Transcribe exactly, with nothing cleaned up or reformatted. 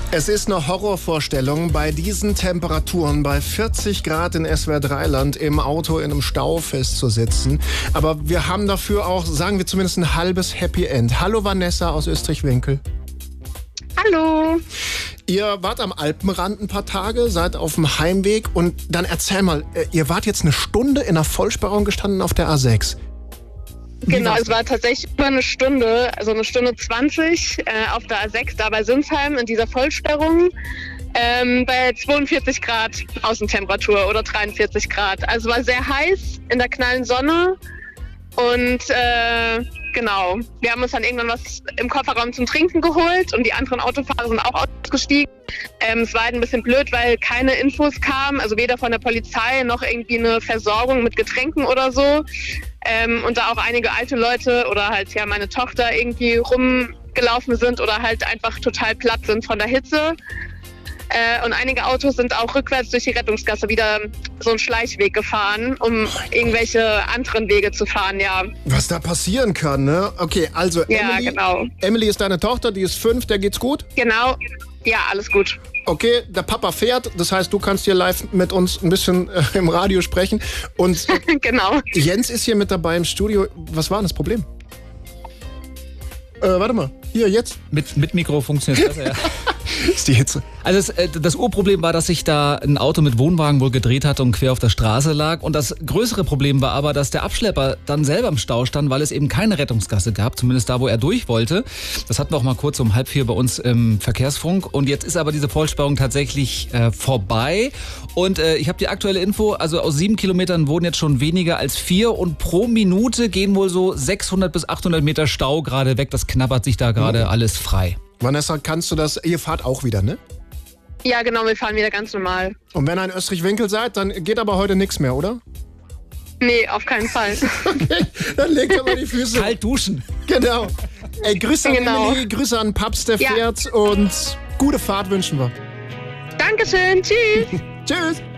Es ist eine Horrorvorstellung, bei diesen Temperaturen, bei vierzig Grad in S W R drei Land im Auto in einem Stau festzusitzen. Aber wir haben dafür auch, sagen wir zumindest, ein halbes Happy End. Hallo Vanessa aus Österreich-Winkel. Hallo. Ihr wart am Alpenrand ein paar Tage, seid auf dem Heimweg und dann erzähl mal, ihr wart jetzt eine Stunde in einer Vollsperrung gestanden auf der A sechs. Genau, es war tatsächlich über eine Stunde, also eine Stunde zwanzig äh, auf der A sechs, da bei Sinsheim in dieser Vollsperrung ähm, bei zweiundvierzig Grad Außentemperatur oder dreiundvierzig Grad. Also war sehr heiß in der knallen Sonne und äh, genau, wir haben uns dann irgendwann was im Kofferraum zum Trinken geholt und die anderen Autofahrer sind auch ausgestiegen. Ähm, es war halt ein bisschen blöd, weil keine Infos kamen, also weder von der Polizei noch irgendwie eine Versorgung mit Getränken oder so. Ähm, und da auch einige alte Leute oder halt ja meine Tochter irgendwie rumgelaufen sind oder halt einfach total platt sind von der Hitze. Äh, und einige Autos sind auch rückwärts durch die Rettungsgasse wieder so einen Schleichweg gefahren, um oh irgendwelche anderen Wege zu fahren, ja. Was da passieren kann, ne? Okay, also ja, Emily, genau. Emily ist deine Tochter, die ist fünf, der geht's gut? Genau, ja, alles gut. Okay, der Papa fährt, das heißt, du kannst hier live mit uns ein bisschen äh, im Radio sprechen. Und genau. Jens ist hier mit dabei im Studio. Was war denn das Problem? Äh, warte mal, hier, jetzt. Mit, mit Mikro funktioniert besser, ja. Ist die Hitze. Also das, äh, das Urproblem war, dass sich da ein Auto mit Wohnwagen wohl gedreht hat und quer auf der Straße lag. Und das größere Problem war aber, dass der Abschlepper dann selber im Stau stand, weil es eben keine Rettungsgasse gab, zumindest da, wo er durch wollte. Das hatten wir auch mal kurz um halb vier bei uns im Verkehrsfunk. Und jetzt ist aber diese Vollsperrung tatsächlich äh, vorbei. Und äh, ich habe die aktuelle Info, also aus sieben Kilometern wurden jetzt schon weniger als vier. Und pro Minute gehen wohl so sechshundert bis achthundert Meter Stau gerade weg. Das knabbert sich da gerade mhm. alles frei. Vanessa, kannst du das, ihr fahrt auch wieder, ne? Ja, genau, wir fahren wieder ganz normal. Und wenn ihr in Österreich-Winkel seid, dann geht aber heute nichts mehr, oder? Nee, auf keinen Fall. Okay, dann legt aber die Füße. Kalt duschen. Genau. Ey, Grüße an genau. Emily, Grüße an Paps, der ja. fährt und gute Fahrt wünschen wir. Dankeschön, tschüss. Tschüss.